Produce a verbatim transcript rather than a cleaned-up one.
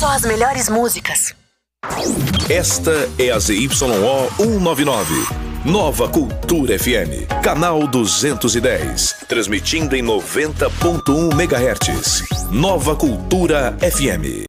Só as melhores músicas. Esta é a Z Y O cento e noventa e nove. Nova Cultura F M. Canal duzentos e dez. Transmitindo em noventa ponto um megahertz. Nova Cultura F M.